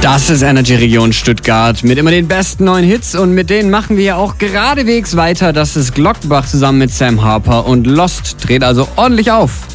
Das ist Energy Region Stuttgart mit immer den besten neuen Hits und mit denen machen wir ja auch geradewegs weiter. Das ist Glockenbach zusammen mit Sam Harper und Lost dreht also ordentlich auf.